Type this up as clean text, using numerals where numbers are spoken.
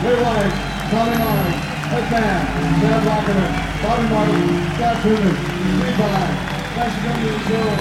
Ray White, Tommy Martin, Ed Van, Chad Rocketer, Bobby Martin, Scott Truman, Steve Black. Thanks for coming to the show.